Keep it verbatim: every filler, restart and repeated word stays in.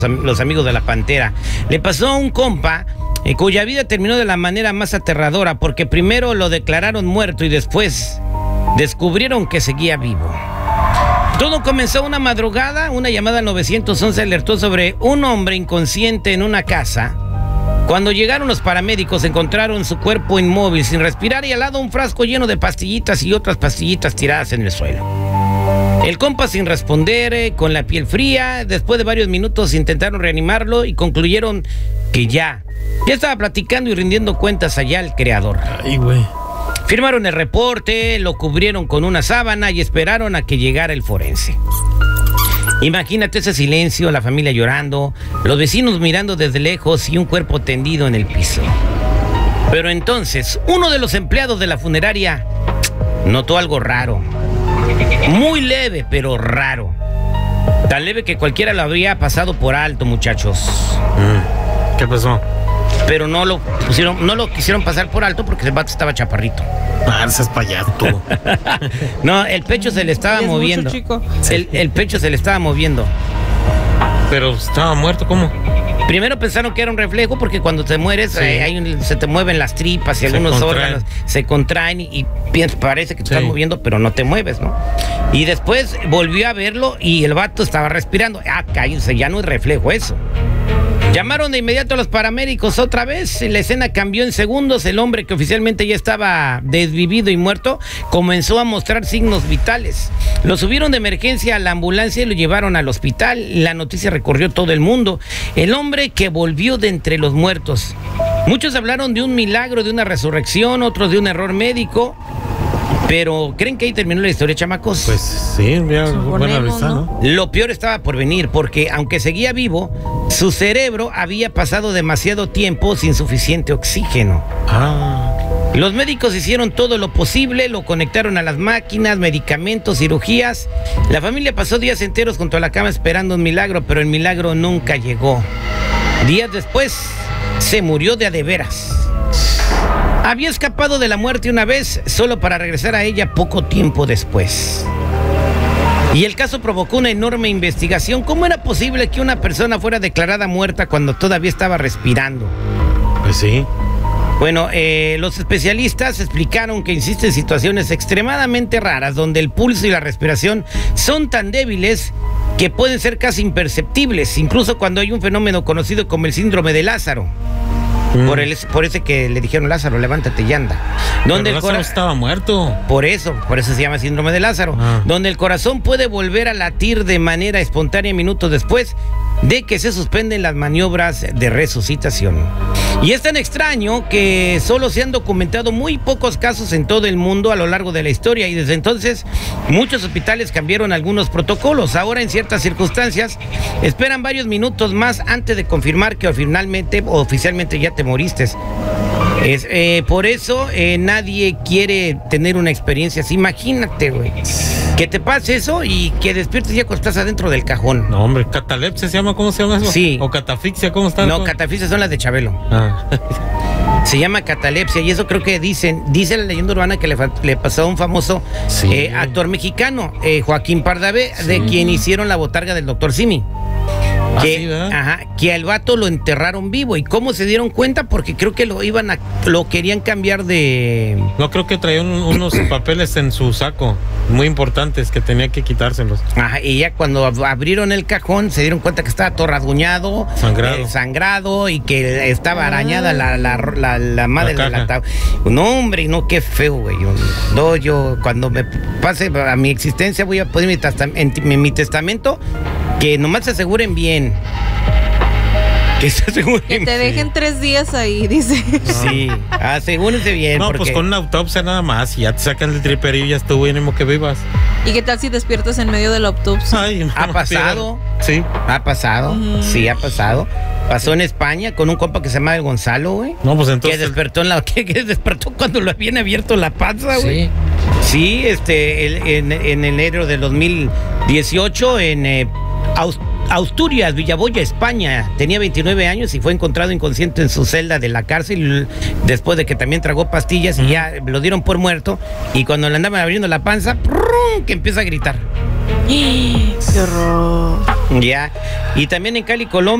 los amigos de la Pantera. Le pasó a un compa eh, cuya vida terminó de la manera más aterradora, porque primero lo declararon muerto y después descubrieron que seguía vivo. Todo comenzó una madrugada. Una llamada al nueve once alertó sobre un hombre inconsciente en una casa. Cuando llegaron los paramédicos, encontraron su cuerpo inmóvil, sin respirar, y al lado un frasco lleno de pastillitas y otras pastillitas tiradas en el suelo. El compa sin responder, eh, con la piel fría. Después de varios minutos intentaron reanimarlo y concluyeron que ya, ya estaba platicando y rindiendo cuentas allá al creador. Ay, güey. Firmaron el reporte, lo cubrieron con una sábana y esperaron a que llegara el forense. Imagínate ese silencio, la familia llorando, los vecinos mirando desde lejos y un cuerpo tendido en el piso. Pero entonces, uno de los empleados de la funeraria notó algo raro. Muy leve, pero raro. Tan leve que cualquiera lo habría pasado por alto, muchachos. Mm, ¿Qué pasó? Pero no lo pusieron, no lo quisieron pasar por alto porque el vato estaba chaparrito. Ah, seas payaso tú. No, el pecho se le estaba moviendo. Mucho, chico. El, el pecho se le estaba moviendo. Pero estaba muerto, ¿cómo? Primero pensaron que era un reflejo porque cuando te mueres, sí. eh, hay un, se te mueven las tripas y se algunos contraen. órganos se contraen y, y piensas, parece que te sí. estás moviendo, pero no te mueves, ¿no? Y después volvió a verlo y el vato estaba respirando. Ah, cállense, ya no es reflejo eso. Llamaron de inmediato a los paramédicos otra vez. La escena cambió en segundos. El hombre, que oficialmente ya estaba desvivido y muerto, comenzó a mostrar signos vitales. Lo subieron de emergencia a la ambulancia y lo llevaron al hospital. La noticia recorrió todo el mundo. El hombre que volvió de entre los muertos. Muchos hablaron de un milagro, de una resurrección, otros de un error médico. Pero, ¿creen que ahí terminó la historia, chamacos? Pues sí, ya buena risa, ¿no? Lo peor estaba por venir, porque aunque seguía vivo, su cerebro había pasado demasiado tiempo sin suficiente oxígeno. Ah. Los médicos hicieron todo lo posible, lo conectaron a las máquinas, medicamentos, cirugías. La familia pasó días enteros junto a la cama esperando un milagro, pero el milagro nunca llegó. Días después, se murió de a de veras. Había escapado de la muerte una vez, solo para regresar a ella poco tiempo después. Y el caso provocó una enorme investigación. ¿Cómo era posible que una persona fuera declarada muerta cuando todavía estaba respirando? Pues sí. Bueno, eh, los especialistas explicaron que existen situaciones extremadamente raras donde el pulso y la respiración son tan débiles que pueden ser casi imperceptibles, incluso cuando hay un fenómeno conocido como el síndrome de Lázaro. Mm. Por, el, por ese que le dijeron, Lázaro, levántate y anda. Donde Pero el Lázaro cora... estaba muerto. Por eso, por eso se llama síndrome de Lázaro. Ah. Donde el corazón puede volver a latir de manera espontánea minutos después de que se suspenden las maniobras de resucitación. Y es tan extraño que solo se han documentado muy pocos casos en todo el mundo a lo largo de la historia, y desde entonces muchos hospitales cambiaron algunos protocolos. Ahora, en ciertas circunstancias, esperan varios minutos más antes de confirmar que finalmente o oficialmente ya te moriste. Es, eh, por eso eh, nadie quiere tener una experiencia así. Imagínate, güey, que te pase eso y que despiertes ya cuando estás adentro del cajón. No, hombre, catalepsia se llama, ¿cómo se llama eso? Sí. O catafixia, ¿cómo está? No, catafixia son las de Chabelo. Ah. Se llama catalepsia, y eso creo que dicen, dice la leyenda urbana que le, le pasó a un famoso sí. eh, actor mexicano, eh, Joaquín Pardavé, sí. de quien hicieron la botarga del doctor Simi. Que, ¿sí, ajá, que al vato lo enterraron vivo. ¿Y cómo se dieron cuenta? Porque creo que lo iban a, lo querían cambiar de... No, creo que traía un, unos papeles en su saco muy importantes que tenía que quitárselos. Ajá, y ya cuando abrieron el cajón se dieron cuenta que estaba todo rasguñado, sangrado, eh, sangrado y que estaba arañada la, la, la, la madre de la tabla. No, hombre, no, qué feo, güey. No, yo cuando me pase a mi existencia voy a poner mi, testam en, en mi testamento que nomás se aseguren bien. Que se aseguren Que te dejen sí. tres días ahí, dice. Sí, asegúrense bien. No, porque... pues con una autopsia nada más, y ya te sacan el triperío y ya estuvo, y ánimo que vivas. ¿Y qué tal si despiertas en medio de la autopsia? Ay, ha pasado. Sí. Ha pasado, mm. sí, ha pasado. Pasó en España con un compa que se llama el Gonzalo, güey. No, pues entonces. Que despertó en la, que, que despertó cuando lo habían abierto la panza, güey. Sí. Sí, este, el, en, en enero del dos mil dieciocho, en eh, Asturias, Villaboya, España. Tenía veintinueve años y fue encontrado inconsciente en su celda de la cárcel después de que también tragó pastillas y ya lo dieron por muerto. Y cuando le andaban abriendo la panza, ¡prum!, que empieza a gritar. ¡Qué horror! Ya. Y también en Cali, Colombia.